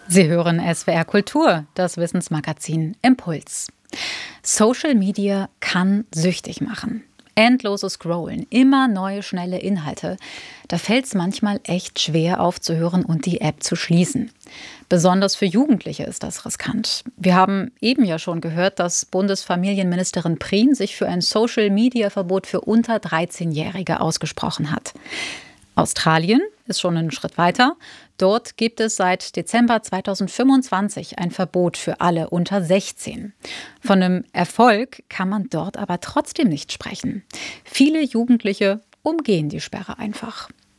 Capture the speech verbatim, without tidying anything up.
Sie hören S W R Kultur, das Wissensmagazin Impuls. Social Media kann süchtig machen. Endloses Scrollen, immer neue schnelle Inhalte. Da fällt es manchmal echt schwer aufzuhören und die App zu schließen. Besonders für Jugendliche ist das riskant. Wir haben eben ja schon gehört, dass Bundesfamilienministerin Prien sich für ein Social-Media-Verbot für unter dreizehn-Jährige ausgesprochen hat. Australien ist schon einen Schritt weiter. Dort gibt es seit Dezember zweitausendfünfundzwanzig ein Verbot für alle unter sechzehn. Von einem Erfolg kann man dort aber trotzdem nicht sprechen. Viele Jugendliche umgehen die Sperre einfach.